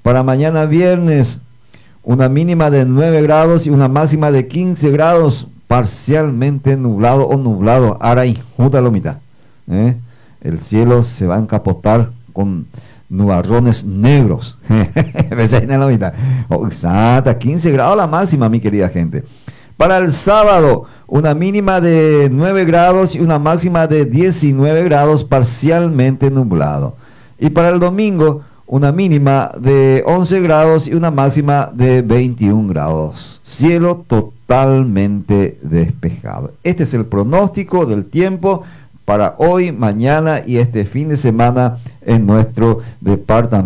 Para mañana viernes, una mínima de 9 grados y una máxima de 15 grados, parcialmente nublado o nublado. Aray, justa la mitad. El cielo se va a encapotar con nubarrones negros. Exacto, 15 grados la máxima, mi querida gente. Para el sábado, una mínima de 9 grados y una máxima de 19 grados, parcialmente nublado. Y para el domingo, una mínima de 11 grados y una máxima de 21 grados. Cielo totalmente despejado. Este es el pronóstico del tiempo para hoy, mañana y este fin de semana en nuestro departamento.